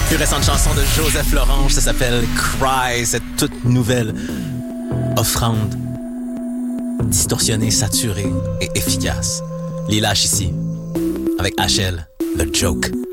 Plus récente chanson de Joseph Lorange, ça s'appelle Cry, cette toute nouvelle offrande distorsionnée, saturée et efficace. Lila ici, avec HL, The Joke.